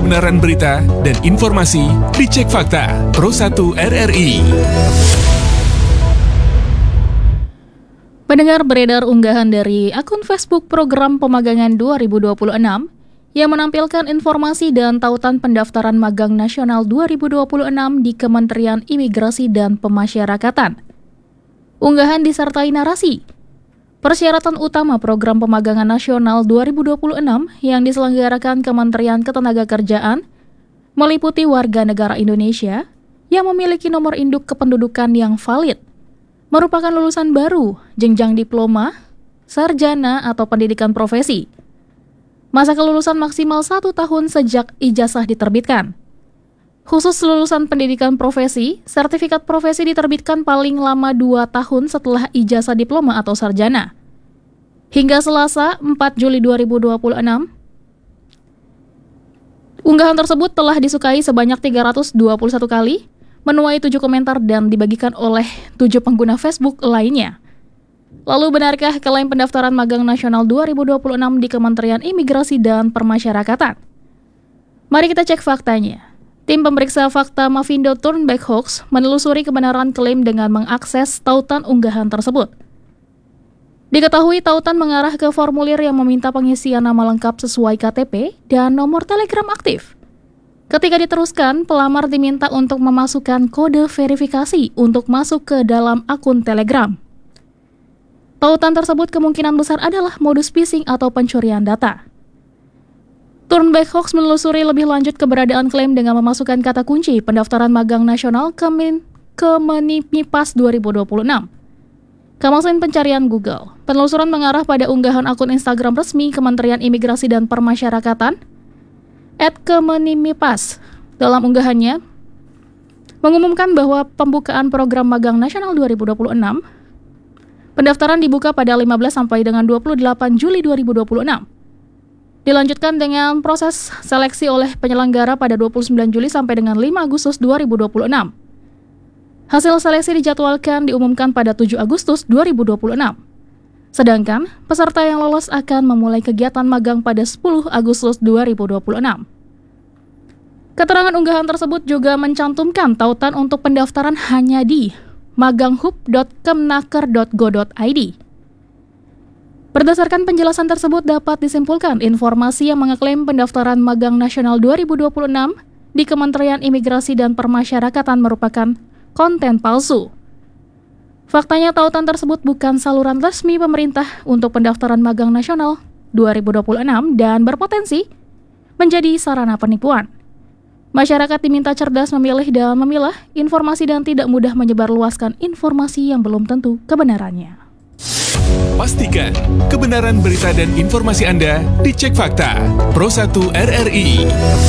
kebenaran berita dan informasi dicek fakta Pro 1 RRI. Pendengar, beredar unggahan dari akun Facebook Program Pemagangan 2026 yang menampilkan informasi dan tautan pendaftaran magang nasional 2026 di Kementerian Imigrasi dan Pemasyarakatan. Unggahan disertai narasi persyaratan utama Program Pemagangan Nasional 2026 yang diselenggarakan Kementerian Ketenagakerjaan meliputi warga negara Indonesia yang memiliki nomor induk kependudukan yang valid, merupakan lulusan baru, jenjang diploma, sarjana atau pendidikan profesi. Masa kelulusan maksimal 1 tahun sejak ijazah diterbitkan. Khusus lulusan pendidikan profesi, sertifikat profesi diterbitkan paling lama 2 tahun setelah ijazah diploma atau sarjana. Hingga Selasa, 4 Juli 2026, unggahan tersebut telah disukai sebanyak 321 kali, menuai 7 komentar dan dibagikan oleh 7 pengguna Facebook lainnya. Lalu, benarkah klaim pendaftaran magang nasional 2026 di Kementerian Imigrasi dan Pemasyarakatan? Mari kita cek faktanya. Tim pemeriksa fakta Mavindo Turnback Hoax menelusuri kebenaran klaim dengan mengakses tautan unggahan tersebut. Diketahui tautan mengarah ke formulir yang meminta pengisian nama lengkap sesuai KTP dan nomor Telegram aktif. Ketika diteruskan, pelamar diminta untuk memasukkan kode verifikasi untuk masuk ke dalam akun Telegram. Tautan tersebut kemungkinan besar adalah modus phishing atau pencurian data. Turnback Hoax menelusuri lebih lanjut keberadaan klaim dengan memasukkan kata kunci pendaftaran magang nasional Kemenimipas 2026 ke mesin pencarian Google. Penelusuran mengarah pada unggahan akun Instagram resmi Kementerian Imigrasi dan Pemasyarakatan @Kemenimipas. Dalam unggahannya mengumumkan bahwa pembukaan program magang nasional 2026 pendaftaran dibuka pada 15 sampai dengan 28 Juli 2026. Dilanjutkan dengan proses seleksi oleh penyelenggara pada 29 Juli sampai dengan 5 Agustus 2026. Hasil seleksi dijadwalkan diumumkan pada 7 Agustus 2026. Sedangkan peserta yang lolos akan memulai kegiatan magang pada 10 Agustus 2026. Keterangan unggahan tersebut juga mencantumkan tautan untuk pendaftaran hanya di maganghub.kemnaker.go.id. Berdasarkan penjelasan tersebut dapat disimpulkan informasi yang mengeklaim pendaftaran magang nasional 2026 di Kementerian Imigrasi dan Pemasyarakatan merupakan konten palsu. Faktanya tautan tersebut bukan saluran resmi pemerintah untuk pendaftaran magang nasional 2026 dan berpotensi menjadi sarana penipuan. Masyarakat diminta cerdas memilih dan memilah informasi dan tidak mudah menyebarluaskan informasi yang belum tentu kebenarannya. Pastikan kebenaran berita dan informasi Anda dicek fakta Pro 1 RRI.